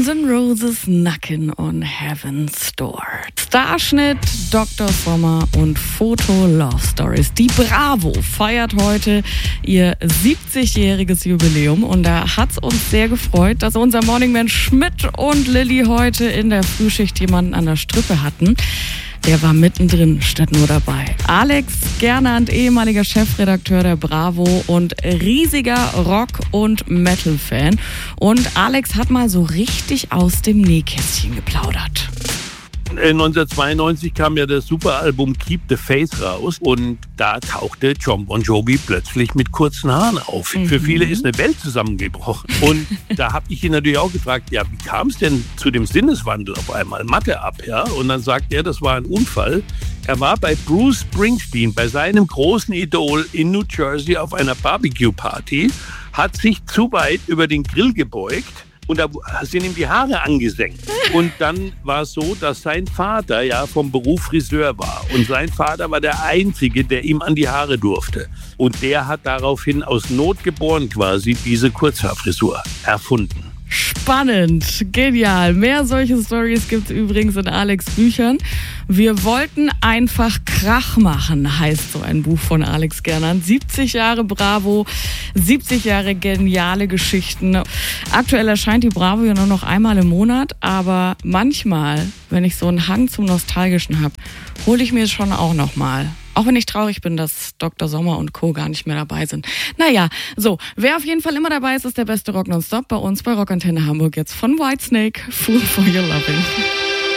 Guns N' Roses Knockin' on Heaven's Door. Starschnitt, Dr. Sommer und Foto Love Stories. Die Bravo feiert heute ihr 70-jähriges Jubiläum und da hat's uns sehr gefreut, dass unser Morningman Schmidt und Lilly heute in der Frühschicht jemanden an der Strippe hatten. Der war mittendrin statt nur dabei. Alex Gernand, ehemaliger Chefredakteur der Bravo und riesiger Rock- und Metal-Fan. Und Alex hat mal so richtig aus dem Nähkästchen geplaudert. 1992 kam ja das Superalbum Keep the Faith raus und da tauchte Jon Bon Jovi plötzlich mit kurzen Haaren auf. Für viele ist eine Welt zusammengebrochen. Und da habe ich ihn natürlich auch gefragt, ja, wie kam es denn zu dem Sinneswandel auf einmal? Matte ab, ja? Und dann sagt er, das war ein Unfall. Er war bei Bruce Springsteen, bei seinem großen Idol in New Jersey auf einer Barbecue-Party, hat sich zu weit über den Grill gebeugt. Und da sind ihm die Haare angesenkt. Und dann war es so, dass sein Vater ja vom Beruf Friseur war. Und sein Vater war der Einzige, der ihm an die Haare durfte. Und der hat daraufhin aus Not geboren quasi diese Kurzhaarfrisur erfunden. Spannend, genial. Mehr solche Stories gibt's übrigens in Alex' Büchern. Wir wollten einfach Krach machen, heißt so ein Buch von Alex Gernand. 70 Jahre Bravo, 70 Jahre geniale Geschichten. Aktuell erscheint die Bravo ja nur noch einmal im Monat, aber manchmal, wenn ich so einen Hang zum Nostalgischen habe, hole ich mir es schon auch nochmal. Auch wenn ich traurig bin, dass Dr. Sommer und Co. gar nicht mehr dabei sind. Naja, so, wer auf jeden Fall immer dabei ist, ist der beste Rock nonstop bei uns bei Rockantenne Hamburg jetzt von Whitesnake, Fool for Your Loving.